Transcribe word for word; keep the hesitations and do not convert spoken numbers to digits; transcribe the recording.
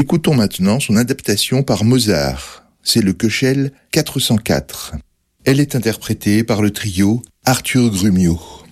Écoutons maintenant son adaptation par Mozart. C'est le Köchel quatre cent quatre. Elle est interprétée par le trio Arthur Grumio.